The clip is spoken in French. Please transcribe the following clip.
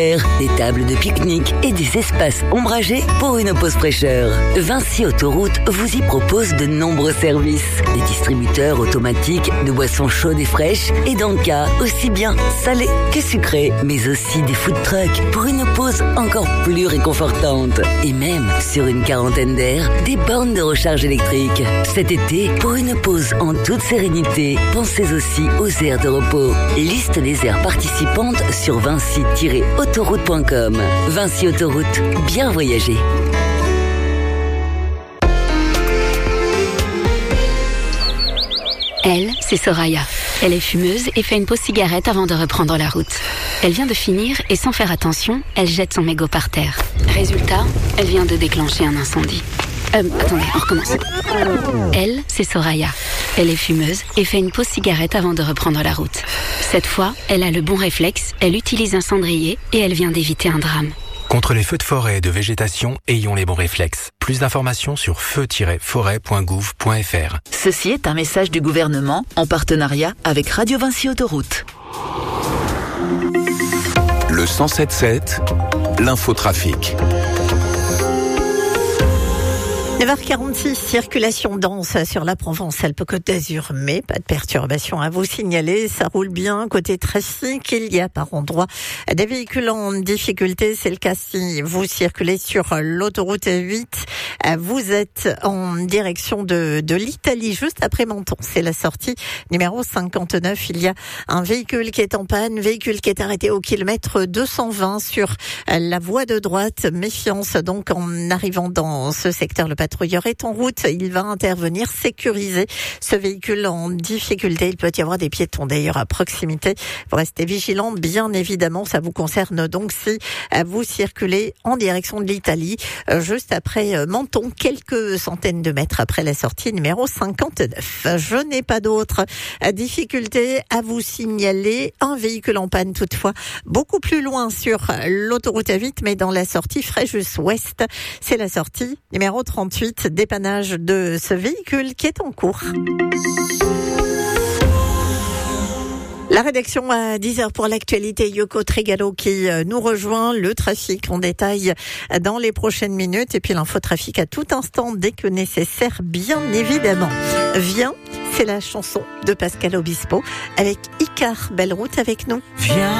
Des tables de pique-nique et des espaces ombragés pour une pause fraîcheur. Vinci Autoroute vous y propose de nombreux services. Des distributeurs automatiques de boissons chaudes et fraîches et d'encas aussi bien salées que sucrées. Mais aussi des food trucks pour une pause encore plus réconfortante. Et même, sur une quarantaine d'aires, des bornes de recharge électrique. Cet été, pour une pause en toute sérénité, pensez aussi aux aires de repos. Liste des aires participantes sur vinci-autoroute.com. Vinci Autoroute, bien voyager. Elle, c'est Soraya. Elle est fumeuse et fait une pause cigarette avant de reprendre la route. Elle vient de finir et sans faire attention, elle jette son mégot par terre. Résultat, elle vient de déclencher un incendie. Attendez, on recommence. Elle, c'est Soraya. Elle est fumeuse et fait une pause cigarette avant de reprendre la route. Cette fois, elle a le bon réflexe, elle utilise un cendrier et elle vient d'éviter un drame. Contre les feux de forêt et de végétation, ayons les bons réflexes. Plus d'informations sur feu-forêt.gouv.fr. Ceci est un message du gouvernement en partenariat avec Radio Vinci Autoroute. Le 107.7, l'infotrafic. 9h46, circulation dense sur la Provence-Alpes-Côte d'Azur, mais pas de perturbation à vous signaler. Ça roule bien côté trafic. Il y a par endroits des véhicules en difficulté. C'est le cas si vous circulez sur l'autoroute 8. Vous êtes en direction de l'Italie, juste après Menton. C'est la sortie numéro 59. Il y a un véhicule qui est en panne, véhicule qui est arrêté au kilomètre 220 sur la voie de droite. Méfiance donc en arrivant dans ce secteur. Le patrouilleur est en route, il va intervenir, sécuriser ce véhicule en difficulté. Il peut y avoir des piétons d'ailleurs à proximité. Vous restez vigilants, bien évidemment, ça vous concerne donc si vous circulez en direction de l'Italie, juste après Menton, quelques centaines de mètres après la sortie numéro 59. Je n'ai pas d'autres difficultés à vous signaler. Un véhicule en panne toutefois, beaucoup plus loin sur l'autoroute A8, mais dans la sortie Fréjus-Ouest. C'est la sortie numéro 38, dépannage de ce véhicule qui est en cours. La rédaction à 10h pour l'actualité, Yoko Trigalo qui nous rejoint. Le trafic en détail dans les prochaines minutes et puis l'infotrafic à tout instant dès que nécessaire, bien évidemment. Viens, c'est la chanson de Pascal Obispo avec Icar. Belle route avec nous. Viens.